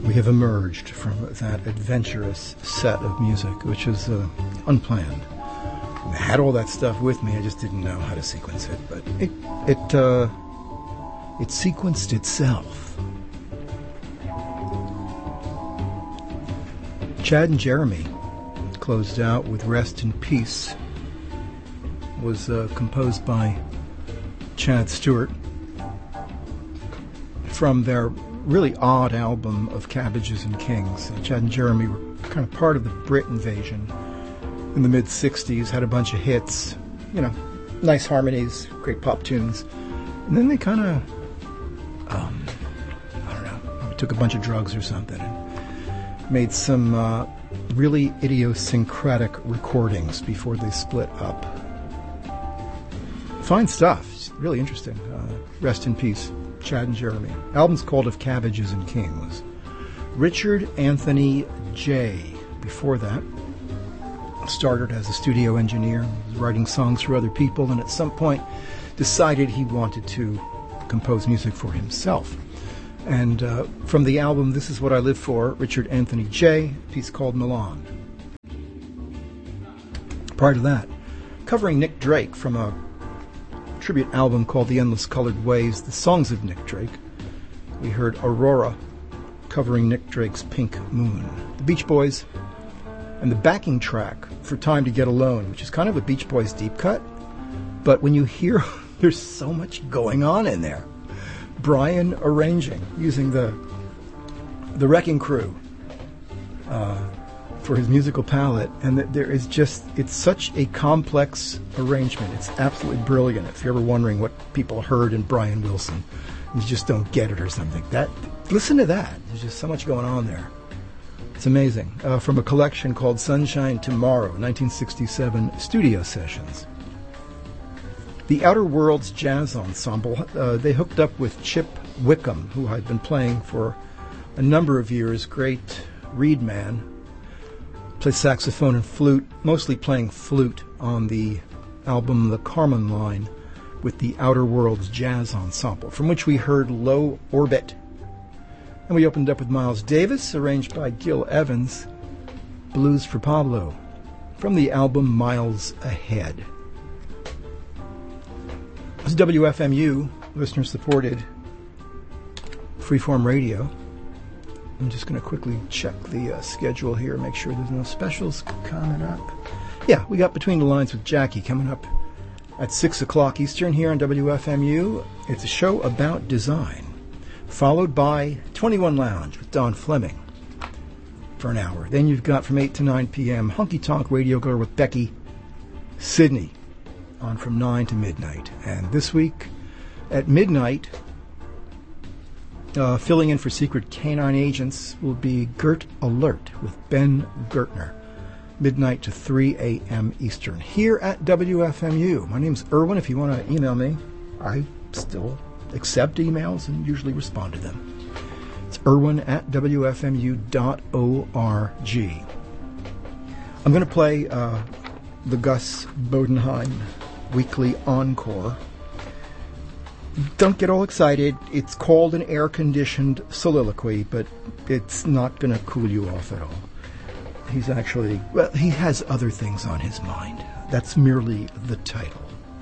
We have emerged from that adventurous set of music, which is unplanned. I had all that stuff with me, I just didn't know how to sequence it, but it sequenced itself. Chad and Jeremy closed out with Rest in Peace. Was composed by Chad Stewart from their really odd album of Cabbages and Kings. Chad and Jeremy were kind of part of the Brit invasion in the mid-'60s, had a bunch of hits, nice harmonies, great pop tunes. And then they kind of, I don't know, took a bunch of drugs or something and made some really idiosyncratic recordings before they split up. Fine stuff. It's really interesting. Rest in peace, Chad and Jeremy. Album's called Of Cabbages and Kings. Richard Anthony J. Before that, started as a studio engineer, was writing songs for other people, and at some point decided he wanted to compose music for himself. And from the album This Is What I Live For, Richard Anthony J., a piece called Milan. Prior to that, covering Nick Drake from a tribute album called The Endless Colored Ways, the songs of Nick Drake, we heard Aurora covering Nick Drake's Pink Moon. The Beach Boys, and the backing track for Time to Get Alone, which is kind of a Beach Boys deep cut, but when you hear, there's so much going on in there. Brian arranging, using the Wrecking Crew for his musical palette, and there is just, it's such a complex arrangement. It's absolutely brilliant. If you're ever wondering what people heard in Brian Wilson, and you just don't get it or something, listen to that. There's just so much going on there. It's amazing. From a collection called Sunshine Tomorrow, 1967 studio sessions. The Outer Worlds Jazz Ensemble, they hooked up with Chip Wickham, who had been playing for a number of years, great reed man, plays saxophone and flute, mostly playing flute on the album The Carmen Line with the Outer Worlds Jazz Ensemble, from which we heard Low Orbit. And we opened up with Miles Davis, arranged by Gil Evans, Blues for Pablo, from the album Miles Ahead. It was WFMU, listener-supported freeform radio. I'm just going to quickly check the schedule here, make sure there's no specials coming up. Yeah, we got Between the Lines with Jackie coming up at 6 o'clock Eastern here on WFMU. It's a show about design, followed by 21 Lounge with Don Fleming for an hour. Then you've got from 8 to 9 p.m. Honky Tonk Radio Girl with Becky Sidney on from 9 to midnight. And this week at midnight, filling in for Secret Canine Agents will be Gert Alert with Ben Gertner, midnight to 3 a.m. Eastern, here at WFMU. My name's Irwin. If you want to email me, I still accept emails and usually respond to them. It's Irwin at WFMU.org. I'm going to play the Gus Bodenheim Weekly Encore. Don't get all excited. It's called an air-conditioned soliloquy, but it's not going to cool you off at all. He's actually, well, he has other things on his mind. That's merely the title.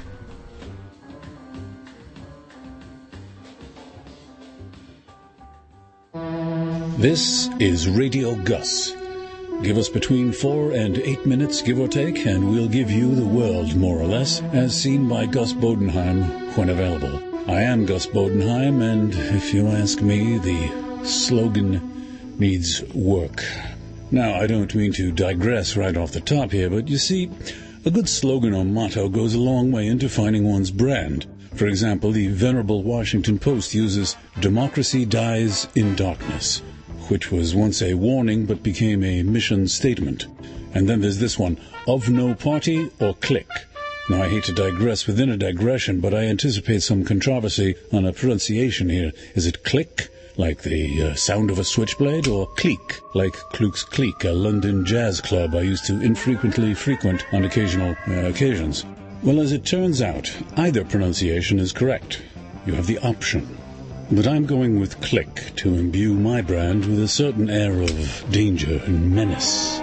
This is Radio Gus. Give us between 4 and 8 minutes, give or take, and we'll give you the world, more or less, as seen by Gus Bodenheim when available. I am Gus Bodenheim, and if you ask me, the slogan needs work. Now, I don't mean to digress right off the top here, but you see, a good slogan or motto goes a long way in defining one's brand. For example, the venerable Washington Post uses "Democracy dies in darkness," which was once a warning but became a mission statement. And then there's this one, "Of no party or clique." Now, I hate to digress within a digression, but I anticipate some controversy on a pronunciation here. Is it click, like the sound of a switchblade, or clique, like Klux Clique, a London jazz club I used to infrequently frequent on occasional occasions? Well, as it turns out, either pronunciation is correct. You have the option. but I'm going with Click to imbue my brand with a certain air of danger and menace.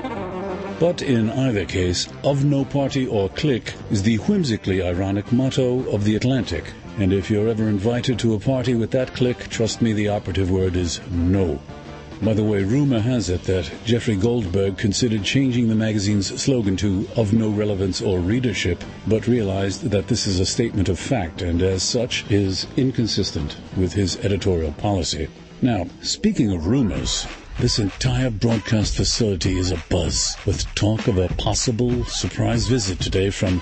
But in either case, of no party or clique is the whimsically ironic motto of The Atlantic. And if you're ever invited to a party with that clique, trust me, the operative word is no. By the way, rumor has it that Jeffrey Goldberg considered changing the magazine's slogan to "of no relevance or readership," but realized that this is a statement of fact and as such is inconsistent with his editorial policy. Now, speaking of rumors, this entire broadcast facility is abuzz with talk of a possible surprise visit today from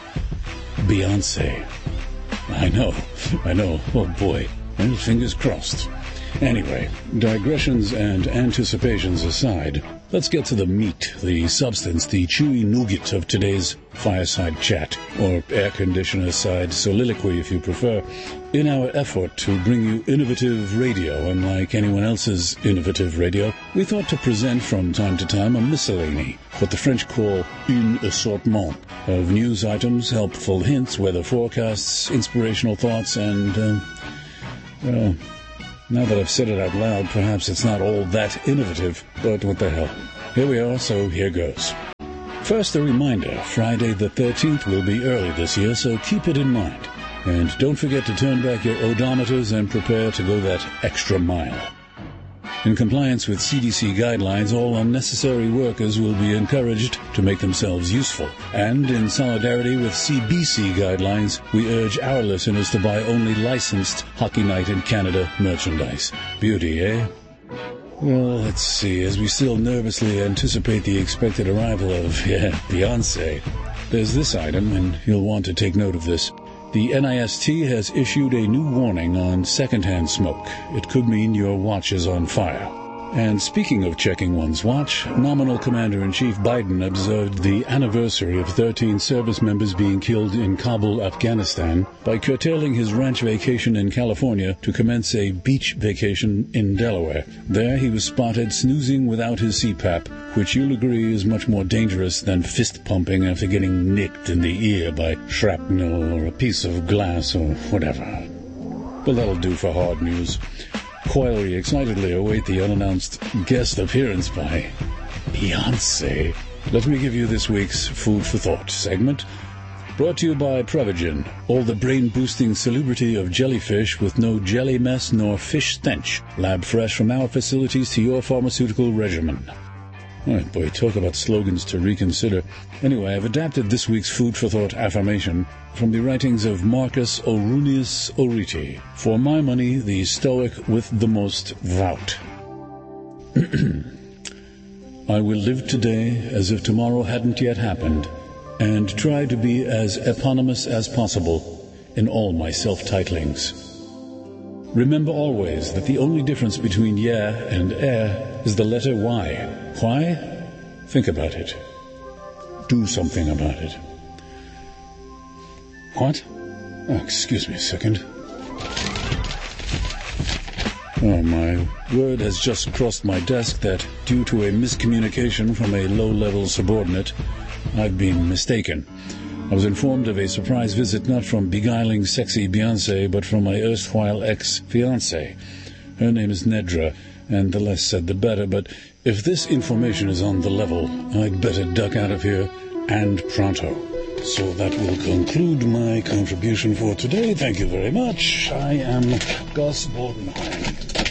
Beyoncé. I know. Oh boy. Well, fingers crossed. Anyway, digressions and anticipations aside, let's get to the meat, the substance, the chewy nougat of today's fireside chat, or air conditioner side soliloquy if you prefer. In our effort to bring you innovative radio, unlike anyone else's innovative radio, we thought to present from time to time a miscellany, what the French call un assortment, of news items, helpful hints, weather forecasts, inspirational thoughts, and, well, now that I've said it out loud, perhaps it's not all that innovative, but what the hell. Here we are, so here goes. First, a reminder, Friday the 13th will be early this year, so keep it in mind. And don't forget to turn back your odometers and prepare to go that extra mile. In compliance with CDC guidelines, all unnecessary workers will be encouraged to make themselves useful. And in solidarity with CBC guidelines, we urge our listeners to buy only licensed Hockey Night in Canada merchandise. Beauty, eh? Well, let's see. As we still nervously anticipate the expected arrival of, Beyoncé, there's this item, and you'll want to take note of this. The NIST has issued a new warning on secondhand smoke. It could mean your watch is on fire. And speaking of checking one's watch, nominal Commander-in-Chief Biden observed the anniversary of 13 service members being killed in Kabul, Afghanistan, by curtailing his ranch vacation in California to commence a beach vacation in Delaware. There he was spotted snoozing without his CPAP, which you'll agree is much more dangerous than fist-pumping after getting nicked in the ear by shrapnel or a piece of glass or whatever. But that'll do for hard news. While we excitedly await the unannounced guest appearance by Beyoncé, let me give you this week's Food for Thought segment, brought to you by Prevagen, all the brain-boosting salubrity of jellyfish with no jelly mess nor fish stench, lab fresh from our facilities to your pharmaceutical regimen. Oh boy, talk about slogans to reconsider. Anyway, I've adapted this week's Food for Thought affirmation from the writings of Marcus Aurelius Oriti. For my money, the Stoic with the most vout. I will live today as if tomorrow hadn't yet happened, and try to be as eponymous as possible in all my self-titlings. Remember always that the only difference between yeah and is the letter Y. Why? Think about it. Do something about it. What? Oh, excuse me a second. Oh, my word has just crossed my desk that, due to a miscommunication from a low-level subordinate, I've been mistaken. I was informed of a surprise visit not from beguiling sexy Beyoncé, but from my erstwhile ex-fiancée. Her name is Nedra, and the less said the better, but if this information is on the level, I'd better duck out of here, and pronto. So that will conclude my contribution for today. Thank you very much. I am Gus Bodenheim.